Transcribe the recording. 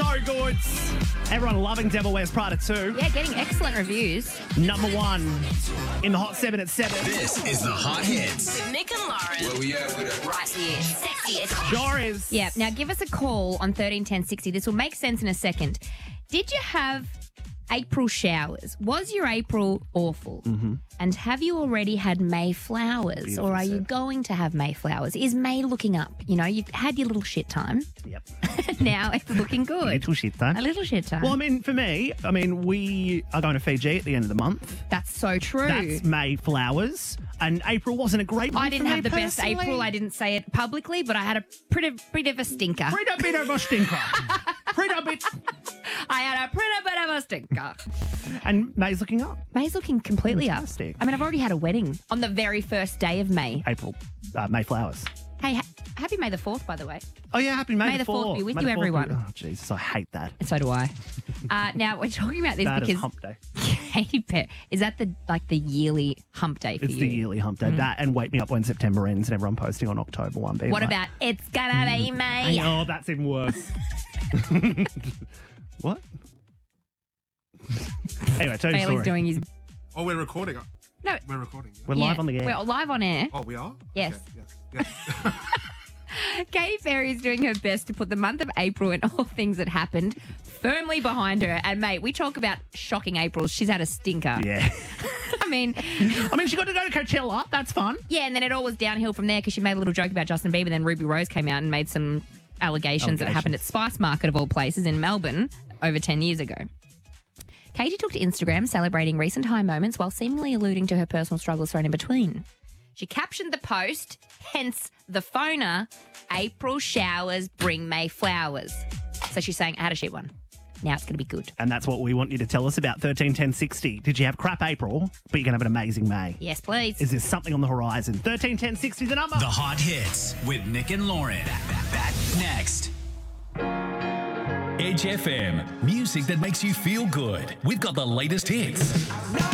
so good. Everyone loving Devil Wears Prada 2. Yeah, getting excellent reviews. Number 1 in the Hot 7 at 7. This is the Hot Hits. With Nick and Lauren. Where we at with it? Right here. Sexiest. Sure is. Yeah, now give us a call on 131060. This will make sense in a second. Did you have April showers? Was your April awful? Mm-hmm. And have you already had May flowers? Beautiful or are you said. going to have May flowers? Is May looking up? You know, you've had your little shit time. Yep. Now it's looking good. Little shit time. A little shit time. Well, I mean, for me, we are going to Fiji at the end of the month. That's so true. That's May flowers. And April wasn't a great month I didn't for have me the best personally. April. I didn't say it publicly, but I had a pretty of a stinker. Pretty bit of a stinker. Pretty bit. I had a pretty bit of a stinker. And May's looking up. May's looking completely Fantastic. up. I mean, I've already had a wedding on the very first day of May. April. May flowers. Hey, happy May the 4th, by the way. Oh, yeah, happy May, May the 4th be with May you, the 4th be- everyone. Oh, Jesus, I hate that. And so do I. Now, we're talking about this That is because hump day. Katy Perry, is that the yearly hump day for It's you? the yearly hump day. That and Wake Me Up When September Ends and everyone posting on October 1. being What like, about It's Gonna Be May? Oh, that's even worse. What? Anyway, tell your Bailey's story. doing his... Oh, we're recording. No. We're recording. Yeah. We're live on the air. We're live on air. Oh, we are? Yes. Okay, yes. Yes. Katy Perry is doing her best to put the month of April and all things that happened firmly behind her. And, mate, we talk about shocking Aprils. She's had a stinker. Yeah. I mean, she got to go to Coachella. That's fun. yeah, and then it all was downhill from there because she made a little joke about Justin Bieber. Then Ruby Rose came out and made some allegations that happened at Spice Market, of all places, in Melbourne over 10 years ago. Katy took to Instagram celebrating recent high moments while seemingly alluding to her personal struggles thrown in between. She captioned the post, hence the phoner, April showers bring May flowers. So she's saying, I had a shit one. Now it's going to be good. And that's what we want you to tell us about 131060. Did you have crap April, but you're going to have an amazing May? Yes, please. Is there something on the horizon? 131060 the number. The Hot Hits with Nick and Lauren. Back next. Edge FM, music that makes you feel good. We've got the latest hits.